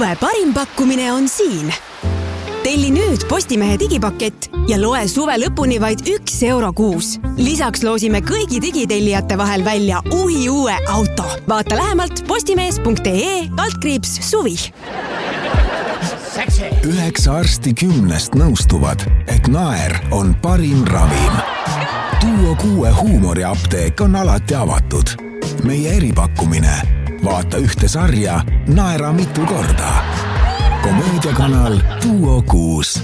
Suve parim pakkumine on siin. Telli nüüd Postimehe digipakett ja loe suve lõpuni vaid €1 kuus. Lisaks loosime kõigi digitellijate vahel välja uue auto. Vaata lähemalt postimees.ee/suvi. 9 arsti 10 nõustuvad, et naer on parim ravim. Duo 6 huumoriapteek on alati avatud. Meie eripakkumine. Vaata ühte sarja, naera mitu korda. Komöödiakanal Duo 6.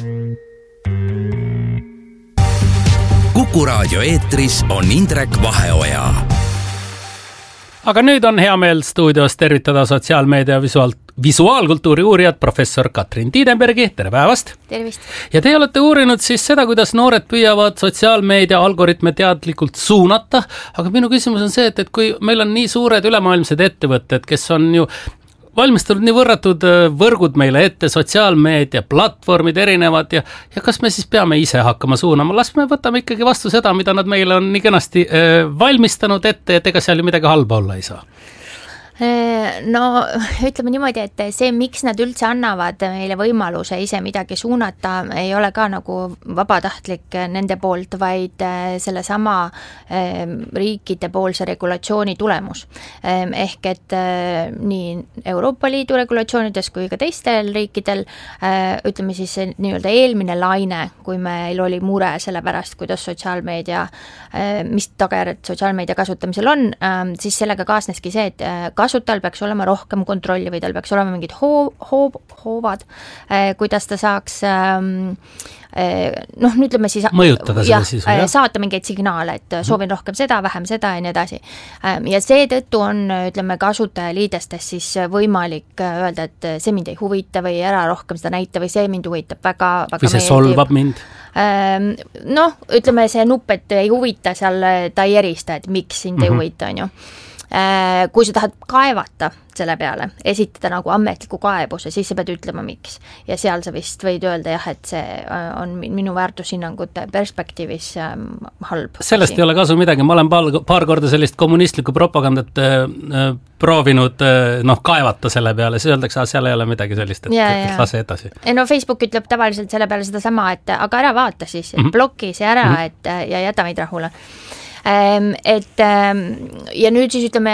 Kuku Raadio eetris on Indrek Vaheoja. Aga nüüd on hea meel stuudios tervitada sotsiaalmeedia visuaalkultuuri uurijat professor Katrin Tiidenbergi. Tere päevast! Tervist! Ja te olete uurinud siis seda, kuidas noored püüavad sotsiaalmeedia algoritme teadlikult suunata. Aga minu küsimus on see, et kui meil on nii suured ülemaailmsed ettevõtted, kes on ju valmistanud nii võrratud võrgud meile ette, sotsiaalmeedia, platvormid erinevad ja kas me siis peame ise hakkama suunama? Las me võtame ikkagi vastu seda, mida nad meile on nii kenasti valmistanud ette, et ega seal ju midagi halba olla ei saa. No ütleme niimoodi, et see, miks nad üldse annavad meile võimaluse ise midagi suunata, ei ole ka nagu vabatahtlik nende poolt, vaid selle sama riikide poolse regulatsiooni tulemus. Ehk et nii Euroopa Liidu regulatsioonides kui ka teistel riikidel, ütleme siis nii-öelda eelmine laine, kui meil oli mure selle pärast, kuidas sotsiaalmeedia, mis tagajärjed sotsiaalmeedia kasutamisel on, siis sellega kaasneski see, et kasutajal peaks olema rohkem kontrolli või tal peaks olema mingid hoovad, kuidas ta saaks ütleme siis mõjutada selle sisu, saata mingeid signaale, et soovin rohkem seda, vähem seda ja nii edasi. Ja seetõttu on, ütleme, kasutajaliidestes siis võimalik öelda, et see mind ei huvita või ära rohkem seda näita või see mind huvitab väga või see solvab mind? Ütleme see nupp, et ei huvita seal, ta ei erista, et miks sind ei huvita, on ju. Kui sa tahad kaevata selle peale, esitada nagu ametliku kaebuse, siis sa pead ütlema miks. Ja seal sa vist võid öelda jah, et see on minu väärtushinnangute perspektiivis halb. Sellest ei ole kasu midagi, ma olen paar korda sellist kommunistlikku propagandat proovinud kaevata selle peale, siis öeldakse, seal ei ole midagi sellist, et lase edasi. No Facebook ütleb tavaliselt selle peale seda sama, et aga ära vaata siis, bloki see ära ja jäta meid rahule. Ja nüüd siis ütleme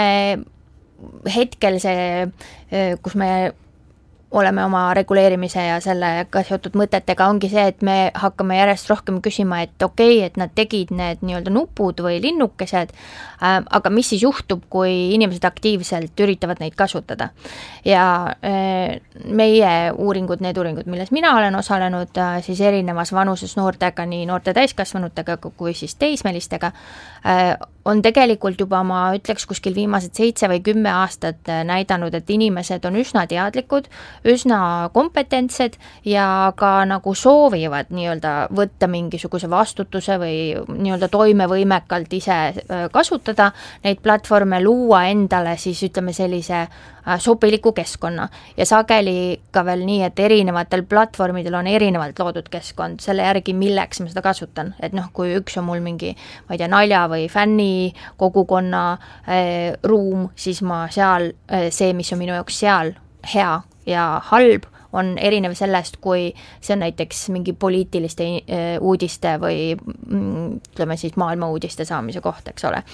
hetkel see, kus me oleme oma reguleerimise ja sellega seotud mõtetega, ongi see, et me hakkame järjest rohkem küsima, et okei, et nad tegid need nii-öelda nupud või linnukesed, aga mis siis juhtub, kui inimesed aktiivselt üritavad neid kasutada. Ja meie need uuringud, milles mina olen osalenud, siis erinevas vanuses noortega, nii noorte täiskasvanutega kui siis teismelistega, on tegelikult juba, ma ütleks, kuskil viimased 7 või 10 aastat näidanud, et inimesed on üsna teadlikud, üsna kompetentsed ja ka nagu soovivad nii-öelda võtta mingisuguse vastutuse või nii-öelda toimevõimekalt ise kasutada neid platvorme, luua endale siis ütleme sellise sobiliku keskkonna ja sageli ka veel nii, et erinevatel platvormidel on erinevalt loodud keskkond selle järgi, milleks ma seda kasutan, et kui üks on mul mingi, ma ei tea, nalja või fänni kogukonna ruum, siis ma seal, see, mis on minu jaoks seal hea ja halb, on erinev sellest, kui see on näiteks mingi poliitiliste uudiste või ütleme siis maailma uudiste saamise koht, eks ole.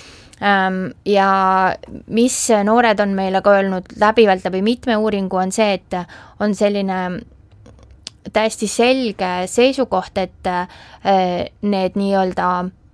Ja mis noored on meile ka öelnud läbivalt läbi mitme uuringu on see, et on selline täiesti selge seisukoht, et need nii-öelda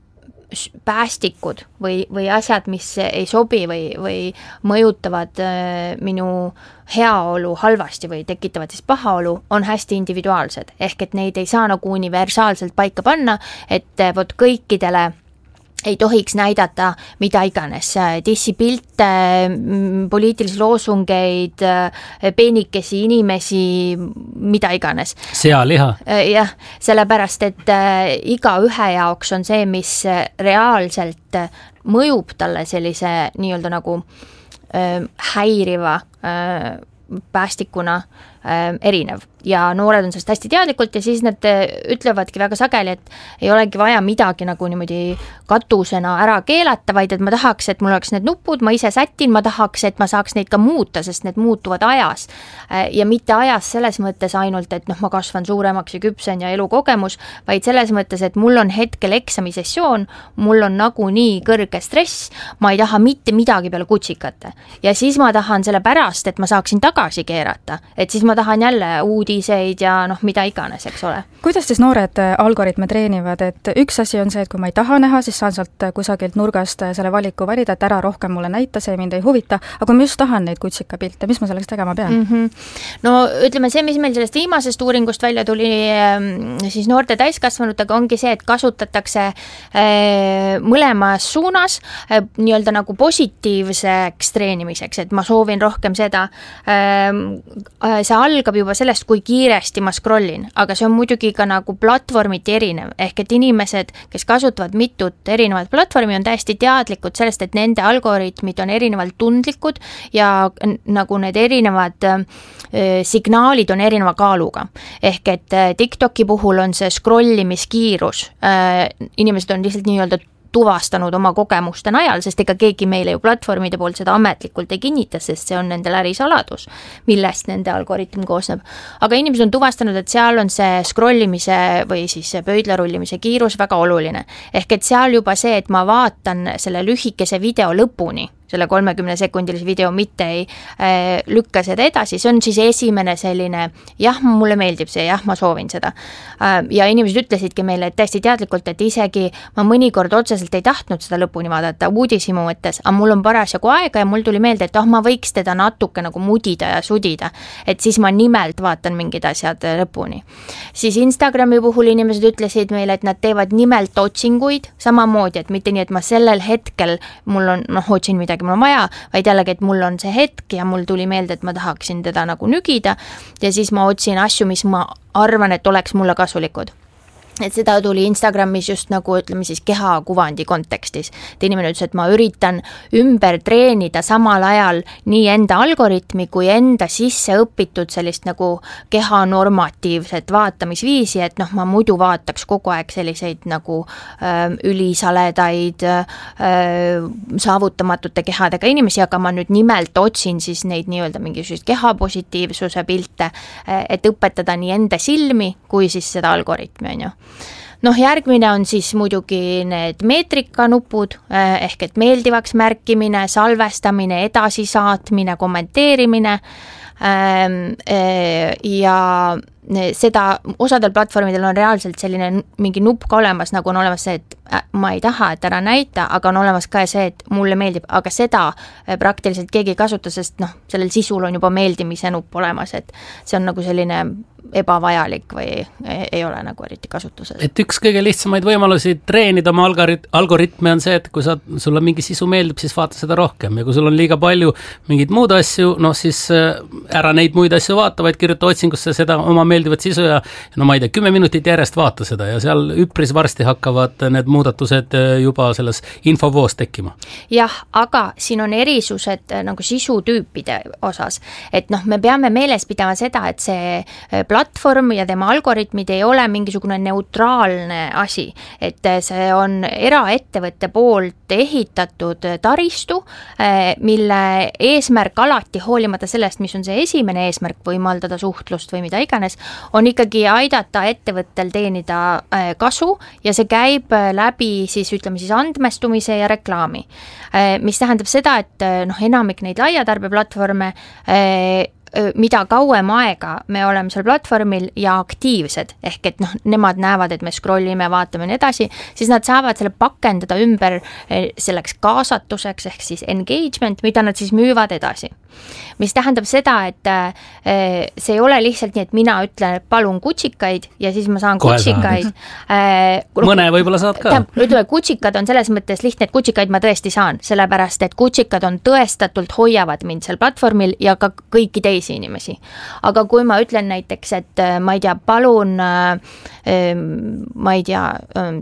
päästikud või asjad, mis ei sobi või mõjutavad minu heaolu halvasti või tekitavad siis pahaolu, on hästi individuaalsed. Ehk et neid ei saa nagu universaalselt paika panna, et vot kõikidele ei tohiks näidata mida iganes, dissipilte, poliitilisi loosungeid, peenikesi inimesi, mida iganes. Sealiha. Jah, sellepärast, et iga ühe jaoks on see, mis reaalselt mõjub talle sellise nii-öelda nagu häiriva päästikuna erinev ja noored on sellest hästi teadlikult ja siis nad ütlevadki väga sageli, et ei olegi vaja midagi nagu niimoodi katusena ära keelata, vaid et ma tahaks, et mul oleks need nupud, ma ise sätin, ma tahaks, et ma saaks neid ka muuta, sest need muutuvad ajas ja mitte ajas selles mõttes ainult, et ma kasvan suuremaks ja küpsen ja elukogemus, vaid selles mõttes, et mul on hetkel eksamisessioon, mul on nagu nii kõrge stress, ma ei taha mitte midagi peale kutsikate ja siis ma tahan selle pärast, et ma saaksin tagasi keerata, et siis ma tahan jälle uudiseid ja mida iganes, eks ole. Kuidas siis noored algoritme treenivad, et üks asi on see, et kui ma ei taha näha, siis saan sealt kusagilt nurgast selle valiku valida, et ära rohkem mulle näita, see mind ei huvita, aga kui ma just tahan neid kutsikapilte, mis ma selleks tegema pean? No ütleme see, mis meil sellest viimasest uuringust välja tuli siis noorte täiskasvanutega, ongi see, et kasutatakse mõlemas suunas nii-öelda nagu positiivseks treenimiseks, et ma soovin rohkem seda, see algab juba sellest, kui kiiresti ma scrollin, aga see on muidugi ka nagu platvormiti erinev, ehk et inimesed, kes kasutavad mitut erinevat platvormi, on täiesti teadlikud sellest, et nende algoritmid on erinevalt tundlikud ja nagu need erinevad signaalid on erineva kaaluga. Ehk et TikToki puhul on see scrollimiskiirus, inimesed on lihtsalt nii-öelda tuvastanud oma kogemuste najal, sest ega keegi meile ju platvormide poolt seda ametlikult ei kinnita, sest see on nendel ärisaladus, millest nende algoritm koosneb. Aga inimesed on tuvastanud, et seal on see scrollimise või siis pöidlarullimise kiirus väga oluline. Ehk et seal juba see, et ma vaatan selle lühikese video lõpuni, selle 30-sekundilise video mitte ei lükka seda edasi, see on siis esimene selline, jah, mulle meeldib see, jah, ma soovin seda. Ja inimesed ütlesidki meile, et täiesti teadlikult, et isegi ma mõnikord otseselt ei tahtnud seda lõpuni vaadata uudishimu mõttes, aga mul on parasjagu aega ja mul tuli meelde, et ma võiks teda natuke nagu mudida ja sudida, et siis ma nimelt vaatan mingid asjad lõpuni. Siis Instagrami puhul inimesed ütlesid meile, et nad teevad nimelt otsinguid, samamoodi, et mitte nii, et ma sellel hetkel mul on, otsin midagi mul on vaja, vaid jällegi, et mul on see hetk ja mul tuli meelde, et ma tahaksin teda nagu nügida ja siis ma otsin asju, mis ma arvan, et oleks mulle kasulikud. Et seda tuli Instagramis just nagu ütleme siis kehakuvandi kontekstis. Et inimene ütles, et ma üritan ümber treenida samal ajal nii enda algoritmi kui enda sisse õpitud sellist nagu kehanormatiivset vaatamisviisi, et ma muidu vaataks kogu aeg selliseid nagu ülisaledaid saavutamatute kehadega inimesi, aga ma nüüd nimelt otsin siis neid nii-öelda mingisugust kehapositiivsuse pilte, et õpetada nii enda silmi kui siis seda algoritmi, on ju. Järgmine on siis muidugi need meetrikanupud, ehk et meeldivaks märkimine, salvestamine, edasisaatmine, kommenteerimine ja seda osadel platvormidel on reaalselt selline mingi nupp ka olemas, nagu on olemas see, et ma ei taha, et ära näita, aga on olemas ka see, et mulle meeldib, aga seda praktiliselt keegi ei kasuta, sest sellel sisul on juba meeldimise nupp olemas, et see on nagu selline ebavajalik või ei ole nagu eriti kasutuses. Et üks kõige lihtsamaid võimalusi treenida oma algoritme on see, et kui sulle mingi sisu meeldib, siis vaata seda rohkem ja kui sul on liiga palju mingeid muud asju, siis ära neid muid asju vaata, vaid kirjuta otsingusse seda oma meeldivat sisu ja ma ei tea, 10 minutit järjest vaata seda ja seal üpris varsti hakkavad need muudatused juba selles infovoos tekkima. Jah, aga siin on erisused nagu sisutüüpide osas, et me peame meeles pidama seda, et see platvorm ja tema algoritmid ei ole mingisugune neutraalne asi, et see on eraettevõtte poolt ehitatud taristu, mille eesmärk alati hoolimata sellest, mis on see esimene eesmärk, võimaldada suhtlust või mida iganes, on ikkagi aidata ettevõttel teenida kasu ja see käib läbi siis ütleme siis andmestumise ja reklaami, mis tähendab seda, et enamik neid laiatarbeplatvorme mida kauem aega me oleme seal platvormil ja aktiivsed, ehk et nemad näevad, et me scrollime, vaatame nii edasi, siis nad saavad selle pakendada ümber selleks kaasatuseks, ehk siis engagement, mida nad siis müüvad edasi. Mis tähendab seda, et see ei ole lihtsalt nii, et mina ütlen, et palun kutsikaid ja siis ma saan kutsikaid. Mõne võib-olla saad ka. Ütleme, kutsikad on selles mõttes lihtne, et kutsikaid ma tõesti saan, sellepärast, et kutsikad on tõestatult hoiavad mind seal platvormil ja ka kõiki teisi inimesi. Aga kui ma ütlen näiteks, et ma ei tea, palun, ma ei tea,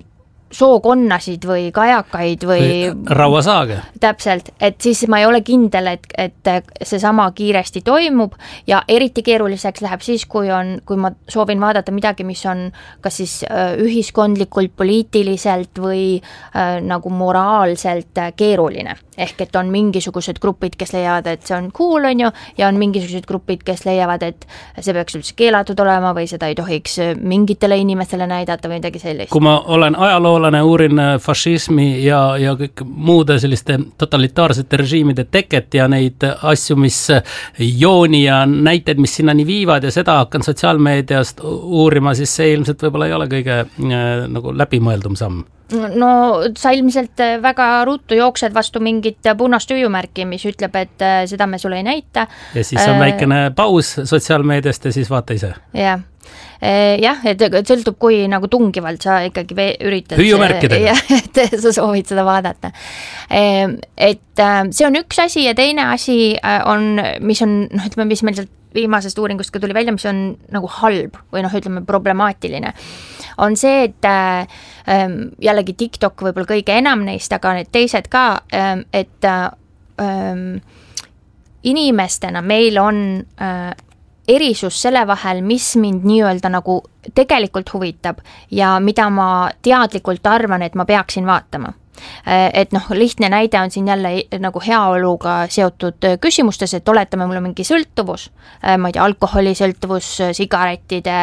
sookonnasid või kajakaid või rauasaage. Täpselt, et siis ma ei ole kindel, et see sama kiiresti toimub ja eriti keeruliseks läheb siis, kui ma soovin vaadata midagi, mis on kas siis ühiskondlikult, poliitiliselt või nagu moraalselt keeruline. Ehk et on mingisugused grupid, kes leiavad, et see on cool, on ju, ja on mingisugused grupid, kes leiavad, et see peaks üldse keelatud olema või seda ei tohiks mingitele inimestele näidata või midagi sellist. Kui ma olen ajaloolane, uurin fašismi ja kõik muude selliste totalitaarsete režiimide teket ja neid asju, mis jooni ja näiteid, mis sinnani viivad ja seda hakkan sotsiaalmeediast uurima, siis see ilmselt võib-olla ei ole kõige nagu läbimõeldum samm. No sa ilmselt väga ruttu jooksed vastu mingit punast hüüumärki, mis ütleb, et seda me sulle ei näita. Ja siis on väikene paus sotsiaalmeediast ja siis vaata ise. Jah, et sõltub, kui nagu tungivalt sa ikkagi üritad. Hüüumärkidega. Et sa soovid seda vaadata. Et see on üks asi ja teine asi on, mis meil sealt viimasest uuringust ka tuli välja, mis on nagu halb või ütleme problemaatiline, on see, et jällegi TikTok võib-olla kõige enam neist, aga need teised ka, et inimestena meil on erisus selle vahel, mis mind nii-öelda nagu tegelikult huvitab ja mida ma teadlikult arvan, et ma peaksin vaatama. Et lihtne näide on siin jälle nagu heaoluga seotud küsimustes, et oletame, mul on mingi sõltuvus, ma ei tea, alkoholisõltuvus, sigarettide,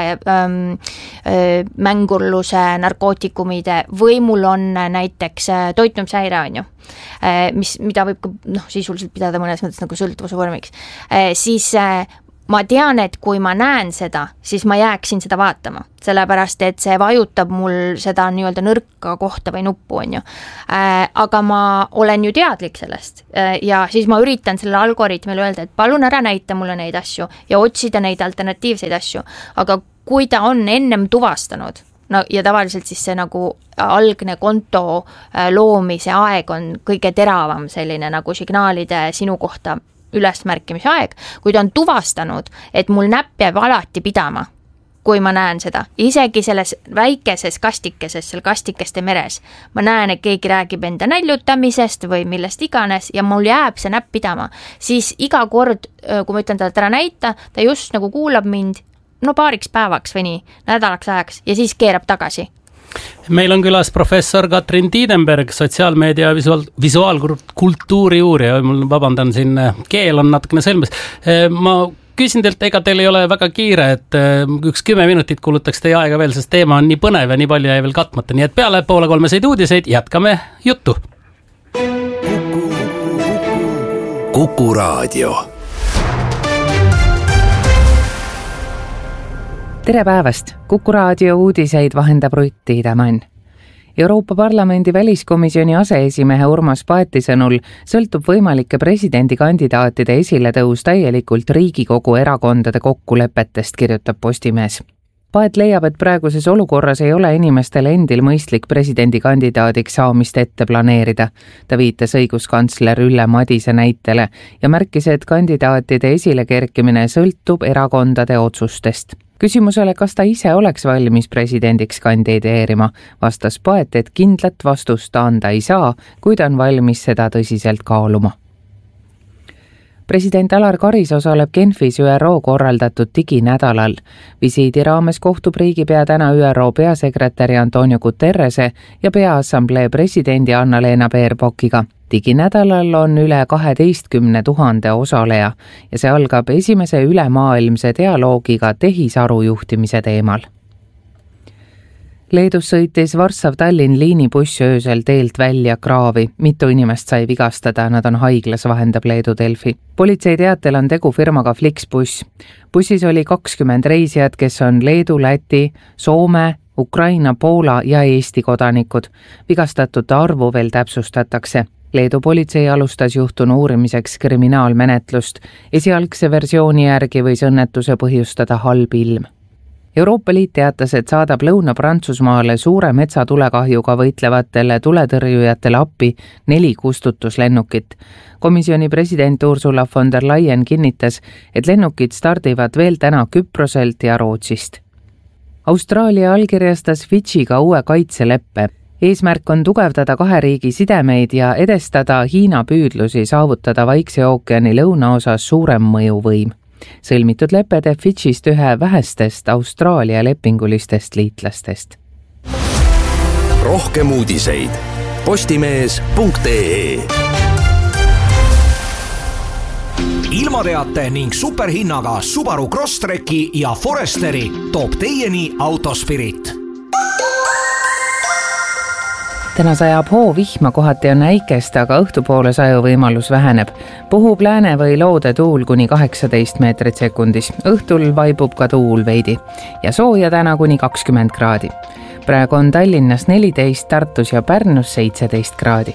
mängurluse, narkootikumide või mul on näiteks toitumishäire, on ju, mida võib ka sisuliselt pidada mõnes mõttes nagu sõltuvuse vormiks, siis ma tean, et kui ma näen seda, siis ma jääksin seda vaatama, sellepärast, et see vajutab mul seda nii-öelda nõrka kohta või nuppu, on ju. Aga ma olen ju teadlik sellest ja siis ma üritan selle algoritmile öelda, et palun ära näita mulle neid asju ja otsida neid alternatiivseid asju. Aga kui ta on ennem tuvastanud, ja tavaliselt siis see nagu algne konto loomise aeg on kõige teravam selline nagu signaalide sinu kohta ülesmärkimise aeg, kui ta on tuvastanud, et mul näpp jääb alati pidama, kui ma näen seda, isegi selles väikeses kastikeses, seal kastikeste meres, ma näen, et keegi räägib enda näljutamisest või millest iganes ja mul jääb see näpp pidama, siis iga kord, kui ma ütlen talle, et ära näita, ta just nagu kuulab mind, paariks päevaks või nii, nädalaks ajaks ja siis keerab tagasi. Meil on külas professor Katrin Tiidenberg, sotsiaalmeedia ja visuaalkultuuri uurija, mul vabandan siin, keel on natukene sõlmes. Ma küsin teilt, ega teil ei ole väga kiire, et üks 10 minutit kulutaks teie aega veel, sest teema on nii põnev ja nii palju jäi veel katmata, nii et peale 2:30 uudiseid jätkame juttu. Kuku Raadio. Tere päevast! Kuku Raadio uudiseid vahendab Rutti Idamann. Euroopa Parlamendi väliskomisjoni aseesimehe Urmas Paeti sõnul sõltub võimalike presidendikandidaatide esiletõus täielikult Riigikogu erakondade kokkulepetest, kirjutab Postimees. Paet leiab, et praeguses olukorras ei ole inimestel endil mõistlik presidendikandidaadiks saamist ette planeerida. Ta viitas õiguskantsler Ülle Madise näitele ja märkis, et kandidaatide esilekerkimine sõltub erakondade otsustest. Küsimusele, kas ta ise oleks valmis presidendiks kandideerima, vastas Paet, et kindlat vastust anda ei saa, kuid on valmis seda tõsiselt kaaluma. President Alar Karis osaleb Genfis ÜRO korraldatud diginädalal. Visiidi raames kohtub riigipea täna ÜRO peasekretäri Antonio Guterrese ja peaassamblee presidendi Anna-Leena Baerbockiga. Diginädalal on üle 12 000 osaleja ja see algab esimese ülemaailmse dialoogiga tehisaru juhtimise teemal. Leedus sõitis Varssav-Tallinn liinibuss öösel teelt välja kraavi. Mitu inimest sai vigastada, nad on haiglas, vahendab Leedu Delfi. Politsei teatel on tegu firmaga Flixbuss. Bussis oli 20 reisijat, kes on Leedu, Läti, Soome, Ukraina, Poola ja Eesti kodanikud. Vigastatute arvu veel täpsustatakse. Leedu politsei alustas juhtunu uurimiseks kriminaalmenetlust. Esialgse versiooni järgi võis õnnetuse põhjustada halb ilm. Euroopa Liit teatas, et saadab Lõuna-Prantsusmaale suure metsatulekahjuga võitlevatele tuletõrjujatele appi 4 kustutuslennukit. Komisjoni president Ursula von der Leyen kinnitas, et lennukid stardivad veel täna Küproselt ja Rootsist. Austraalia allkirjastas Fidžiga uue kaitseleppe. eesmärk on tugevdada kahe riigi sidemeid ja edestada Hiina püüdlusi saavutada Vaikse ookeani lõunaosas suurem mõjuvõim. Sõlmitud lepe teeb Fitchist ühe vähestest Austraalia lepingulistest liitlastest. Rohkem uudiseid postimees.ee. Ilmateate ning superhinnaga Subaru Crosstreki ja Foresteri toob teieni Autospirit. Täna sajab hoovihma, kohati on äikest, aga õhtupoole sajuvõimalus väheneb. Puhub lääne või loode tuul kuni 18 meetrit sekundis. Õhtul vaibub ka tuul veidi ja sooja täna kuni 20 kraadi. Praegu on Tallinnas 14, Tartus ja Pärnus 17 kraadi.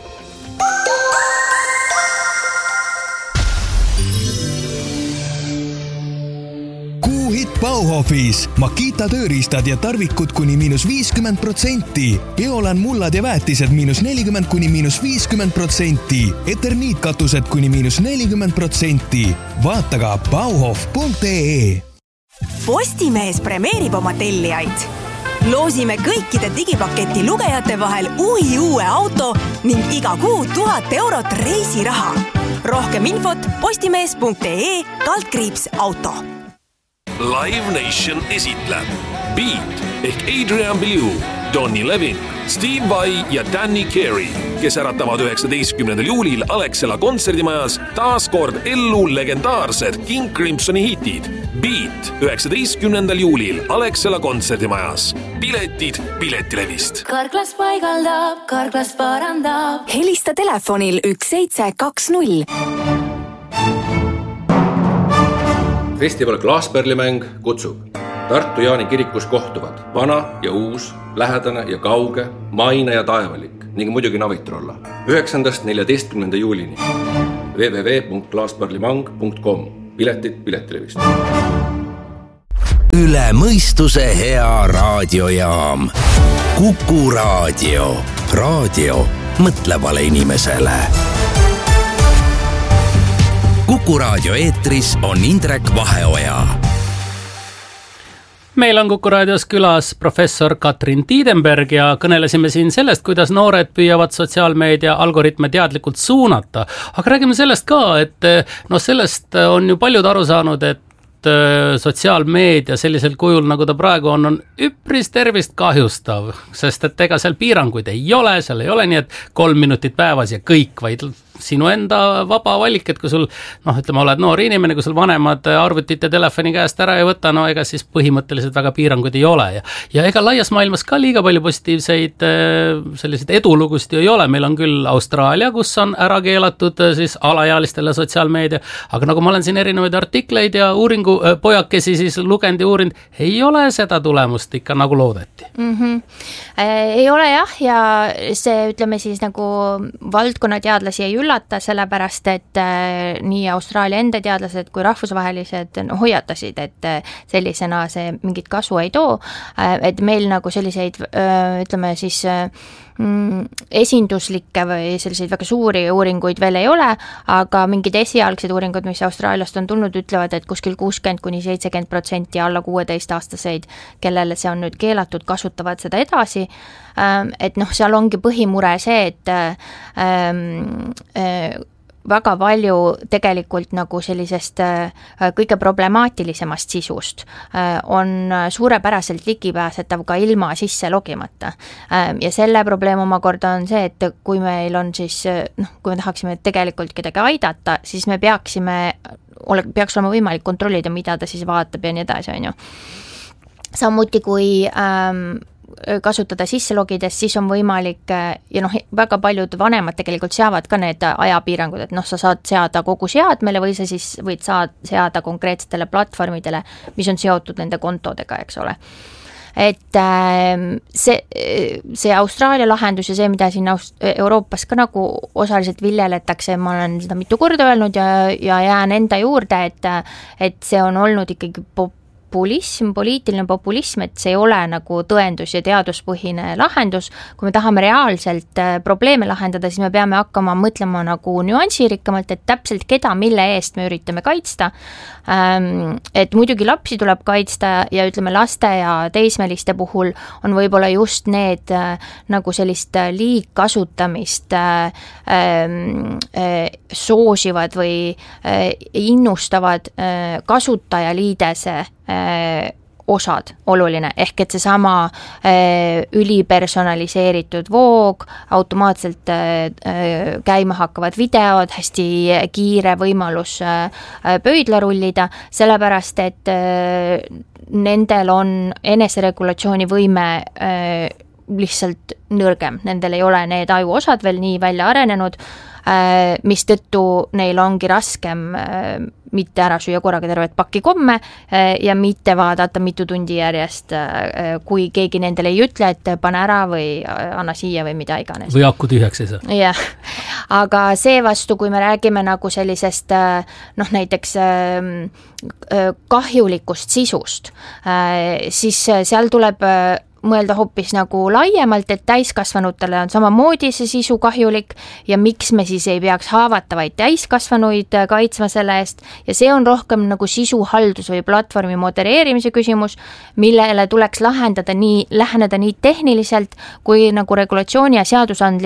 Bauhofis Makita tööriistad ja tarvikud kuni -50%. Biolan mullad ja väetised -40 kuni -50%. Eterniitkatused kuni -40%. Vaata ka bauhof.ee. Postimees premeerib oma tellijaid. Loosime kõikide digipaketi lugejate vahel uue auto ning iga kuu 1000 eurot reisiraha. Rohkem infot postimees.ee/auto. Live Nation esitleb Beat ehk Adrian Belew, Donny Levin, Steve Vai ja Danny Carey, kes äratavad 19. juulil Alexela kontserdimajas taas kord ellu legendaarsed King Crimsoni hitid. Beat 19. juulil Alexela kontserdimajas. Piletid Piletilevist. Karklas paigaldab, karklas parandab. Helista telefonil 1720. Festival Klaaspärlimäng kutsub. Tartu Jaani kirikus kohtuvad vana ja uus, lähedane ja kauge, maine ja taevalik ning muidugi Navitrolla. 9.–14. juulini. www.klaaspärlimang.com. Piletid Piletilevist. Üle mõistuse hea raadiojaam. Kuku Raadio. Raadio mõtlevale inimesele. Kuku Raadio eetris on Indrek Vaheoja. Meil on Kuku Raadios külas professor Katrin Tiidenberg ja kõnelesime siin sellest, kuidas noored püüavad sotsiaalmeedia algoritme teadlikult suunata. Aga räägime sellest ka, et sellest on ju paljud aru saanud, et sotsiaalmeedia sellisel kujul, nagu ta praegu on üpris tervist kahjustav, sest et ega seal piiranguid ei ole, seal ei ole nii, et 3 minutit päevas ja kõik, vaid sinu enda vaba valik, et kui sul, oled noor inimene, kui sul vanemad arvutit ja telefoni käest ära ei võta, ega siis põhimõtteliselt väga piiranguid ei ole. Ja ega laias maailmas ka liiga palju positiivseid selliseid edulugusid ju ei ole. Meil on küll Austraalia, kus on ära keelatud siis alaealistele sotsiaalmeedia, aga nagu ma olen siin erinevaid artikleid ja pojakesi siis lugenud ja uurinud, ei ole seda tulemust ikka nagu loodeti. Ei ole jah, ja see ütleme siis nagu valdkonnateadlasi ei üllata, sellepärast et nii Austraalia enda teadlased kui rahvusvahelised hoiatasid, et sellisena see mingit kasu ei too, et meil nagu selliseid ütleme siis esinduslikke või selliseid väga suuri uuringuid veel ei ole, aga mingid esialgsed uuringud, mis Austraaliast on tulnud, ütlevad, et kuskil 60–70% alla 16-aastaseid, kellele see on nüüd keelatud, kasutavad seda edasi. Et seal ongi põhimure see, et väga palju tegelikult nagu sellisest kõige problemaatilisemast sisust on suurepäraselt ligipääsetav ka ilma sisse logimata. Ja selle probleem omakorda on see, et kui meil on siis, kui me tahaksime tegelikult kedagi aidata, siis me peaks olema võimalik kontrollida, mida ta siis vaatab ja nii edasi, on ju. Samuti kui kasutada sisse logides, siis on võimalik ja väga paljud vanemad tegelikult seavad ka need ajapiirangud, et sa saad seada kogu seadmele või sa siis võid seada konkreetsetele platvormidele, mis on seotud nende kontodega, eks ole. Et see Austraalia lahendus ja see, mida siin Euroopas ka nagu osaliselt viljeletakse, ma olen seda mitu korda öelnud ja jään enda juurde, et see on olnud ikkagi poliitiline populism, et see ei ole nagu tõendus- ja teaduspõhine lahendus. Kui me tahame reaalselt probleeme lahendada, siis me peame hakkama mõtlema nagu nüansirikkamalt, et täpselt keda, mille eest me üritame kaitsta. Et muidugi lapsi tuleb kaitsta ja ütleme laste ja teismeliste puhul on võib-olla just need nagu sellist liigkasutamist soosivad või innustavad kasutajaliidese osad oluline, ehk et seesama ülipersonaliseeritud voog, automaatselt käima hakkavad videod, hästi kiire võimalus pöidla rullida, sellepärast et nendel on eneseregulatsiooni võime lihtsalt nõrgem, nendel ei ole need ajuosad veel nii välja arenenud, mistõttu neil ongi raskem mitte ära süüa korraga tervet pakki komme ja mitte vaadata mitu tundi järjest, kui keegi nendele ei ütle, et pane ära või anna siia või mida iganes. Või akku tühjaks ei saa. Jah, aga seevastu, kui me räägime nagu sellisest näiteks kahjulikust sisust, siis seal tuleb mõelda hoopis nagu laiemalt, et täiskasvanutele on samamoodi see sisu kahjulik ja miks me siis ei peaks haavatavaid täiskasvanuid kaitsma selle eest ja see on rohkem nagu sisuhaldus või platvormi modereerimise küsimus, millele tuleks läheneda nii tehniliselt kui nagu regulatsiooni ja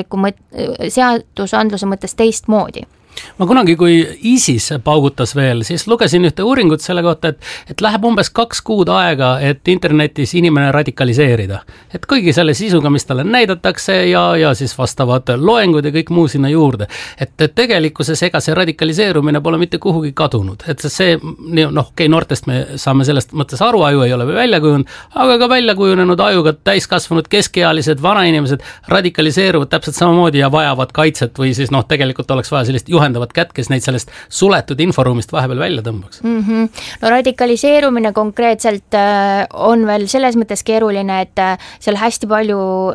seadusandluse mõttes teistmoodi. Ma kunagi, kui ISIS paugutas veel, siis lugesin ühte uuringut selle kohta, et läheb umbes 2 kuud aega, et internetis inimene radikaliseerida. Et kõigi selle sisuga, mis talle näidatakse ja siis vastavad loengud ja kõik muu sinna juurde. Et tegelikkuses ega see radikaliseerumine pole mitte kuhugi kadunud. Et see, noortest me saame sellest mõttes aru, aju ei ole välja kujunud, aga ka välja kujunenud ajuga täiskasvanud keskealised, vanainimesed radikaliseeruvad täpselt samamoodi ja vajavad kaitset või siis tegelikult oleks vaja sellist juhendavat kätt, kes neid sellest suletud inforuumist vahepeal välja tõmbaks. No radikaliseerumine konkreetselt on veel selles mõttes keeruline, et seal hästi palju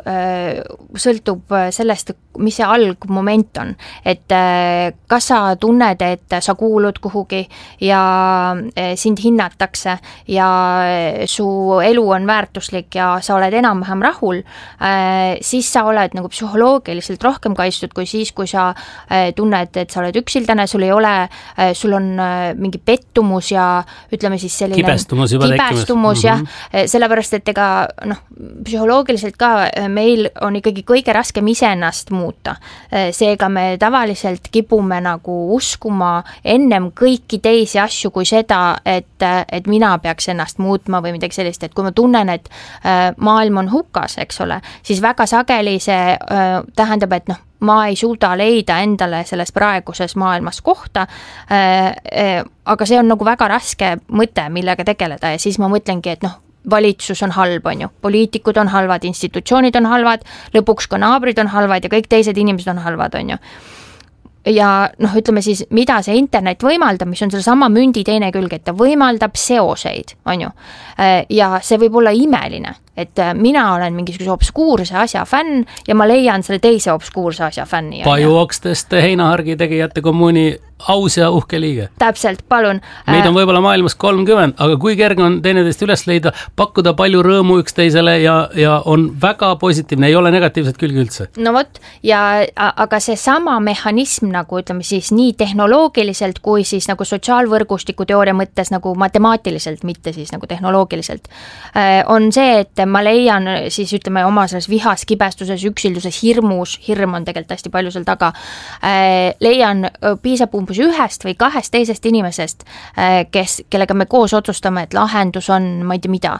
sõltub sellest, mis see algmoment on. Et kas sa tunned, et sa kuulud kuhugi ja sind hinnatakse ja su elu on väärtuslik ja sa oled enam-vähem rahul, siis sa oled nagu psühholoogiliselt rohkem kaitstud kui siis, kui sa tunned, et sa oled üksildane, sul on mingi pettumus ja ütleme siis selline kibestumus jah, sellepärast, et ega psühholoogiliselt ka meil on ikkagi kõige raskem iseennast muuta. Seega me tavaliselt kipume nagu uskuma ennem kõiki teisi asju kui seda, et mina peaks ennast muutma või midagi sellist, et kui ma tunnen, et maailm on hukas, eks ole, siis väga sageli see tähendab, et ma ei suuda leida endale selles praeguses maailmas kohta, aga see on nagu väga raske mõte, millega tegeleda ja siis ma mõtlengi, et valitsus on halb, on ju, poliitikud on halvad, institutsioonid on halvad, lõpuks ka naabrid on halvad ja kõik teised inimesed on halvad, on ju. Ja ütleme siis, mida see internet võimaldab, mis on selle sama mündi teine külg, et ta võimaldab seoseid, on ju. Ja see võib olla imeline, et mina olen mingisuguse obskuurse asja fänn ja ma leian selle teise obskuurse asja fänni. Pajuokstest heinahargi tegijate kommuuni aus ja uhke liige. Täpselt, palun. Meid on võib-olla maailmas 30, aga kui kerge on teineteist üles leida, pakkuda palju rõõmu üksteisele ja on väga positiivne, ei ole negatiivset külge üldse. No vot, aga see sama mehhanism nagu ütleme siis nii tehnoloogiliselt kui siis nagu sotsiaalvõrgustiku teooria mõttes nagu matemaatiliselt, mitte siis nagu tehnoloogiliselt, on see, et ma leian siis ütleme oma selles vihas, kibestuses, üksilduses, hirmus, hirm on tegelikult hästi palju seal taga, leian piisab umbes 1 või 2 teisest inimesest, kellega me koos otsustame, et lahendus on, ma ei tea mida,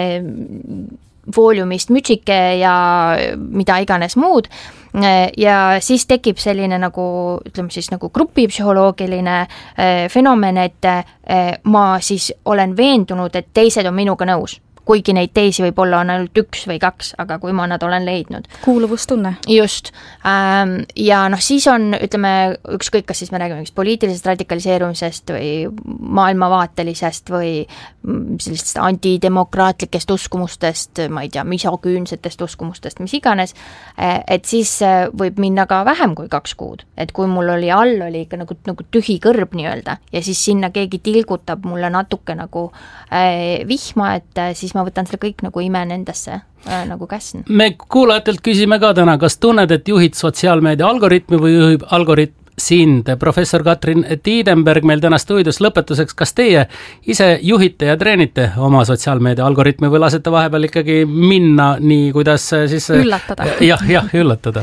vooliumist mütsike ja mida iganes muud ja siis tekib selline nagu, ütleme siis nagu grupipsühholoogiline fenomen, et ma siis olen veendunud, et teised on minuga nõus. kuigi neid teisi võib-olla on ainult 1 või 2, aga kui ma nad olen leidnud. Kuuluvustunne. Just. Ja siis on, ütleme, ükskõik, kas siis me räägime poliitilisest radikaliseerumisest või maailmavaatelisest või sellistest antidemokraatlikest uskumustest, ma ei tea, misoküünsetest uskumustest, mis iganes, et siis võib minna ka vähem kui 2 kuud. Et kui mul oli ikka nagu tühi kõrb nii-öelda ja siis sinna keegi tilgutab mulle natuke nagu vihma, et siis ma võtan selle kõik nagu imen endasse nagu käsn. Me kuulajatelt küsime ka täna, kas tunned, et juhid sotsiaalmeedia algoritmi või juhib algoritm sind? Professor Katrin Tiidenberg meil täna stuudios. Lõpetuseks, kas teie ise juhite ja treenite oma sotsiaalmeedia algoritmi või lasete vahepeal ikkagi minna nii, kuidas siis üllatada? Jah, üllatada.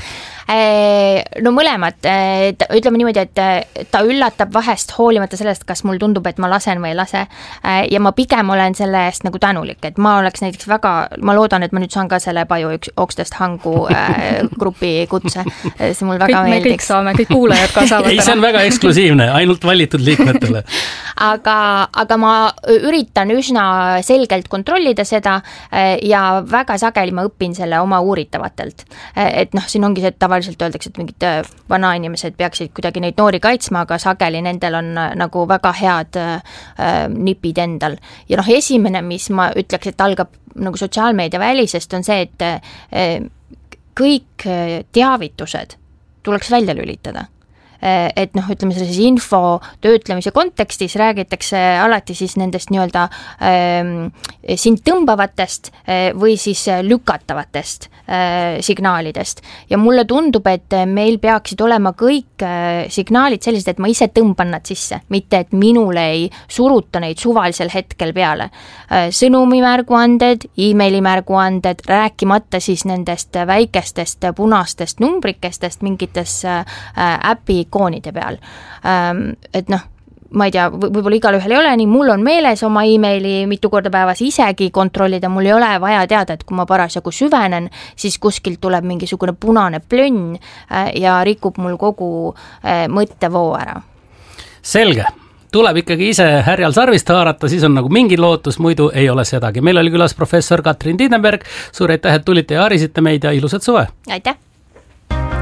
No mõlemad, ütleme niimoodi, et ta üllatab vahest hoolimata sellest, kas mul tundub, et ma lasen või ei lase, ja ma pigem olen selle eest nagu tänulik, et ma oleks näiteks ma loodan, et ma nüüd saan ka selle Paju okstest hangu grupi kutse, see mul väga meeldiks. Me kõik saame, kõik kuulajad ka saavad. Ei, see on väga eksklusiivne, ainult valitud liikmetele. Aga ma üritan üsna selgelt kontrollida seda ja väga sageli ma õpin selle oma uuritavatelt, et siin ongi see, et tavaliselt öeldakse, et mingid vanainimesed peaksid kuidagi neid noori kaitsma, aga sageli nendel on nagu väga head nipid endal. Ja esimene, mis ma ütleks, et algab nagu sotsiaalmeedia välisest, on see, et kõik teavitused tuleks välja lülitada. Et ütleme selles info töötlemise kontekstis räägitakse alati siis nendest nii-öelda sind tõmbavatest või siis lükatavatest signaalidest. Ja mulle tundub, et meil peaksid olema kõik signaalid sellised, et ma ise tõmban nad sisse, mitte et minule ei suruta neid suvalisel hetkel peale. Sõnumimärguanded, emaili-märguanded, rääkimata siis nendest väikestest punastest numbrikestest mingites äpi koonide peal. Et ma ei tea, võib-olla igalühel ei ole nii, mul on meeles oma emaili mitu korda päevas isegi kontrollida, mul ei ole vaja teada, et kui ma parasjagu süvenen, siis kuskilt tuleb mingisugune punane plönn ja rikub mul kogu mõttevoo ära. Selge. Tuleb ikkagi ise härjal sarvist haarata, siis on nagu mingi lootus, muidu ei ole sedagi. Meil oli külas professor Katrin Tiidenberg, suur aitäh, et tulite ja harisite meid ja ilusat suve! Aitäh!